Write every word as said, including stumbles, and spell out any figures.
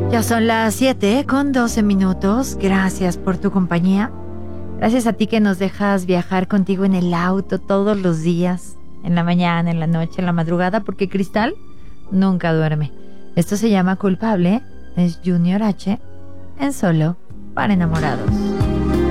Ya son las siete con doce minutos. Gracias por tu compañía. Gracias a ti que nos dejas viajar contigo en el auto todos los días, en la mañana, en la noche, en la madrugada, porque Cristal nunca duerme. Esto se llama Culpable. Es Junior H en Solo para Enamorados.